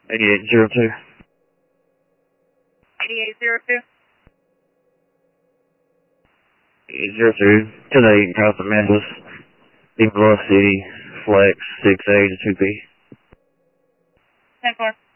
8802. 8802. 8802. 10-8 across the Memphis. Deep Velocity, Flex, 6A to 2P. 10-4.